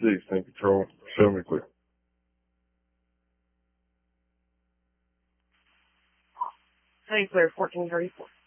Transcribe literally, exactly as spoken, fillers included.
six, in control. Show me clear. Say clear, fourteen thirty-four.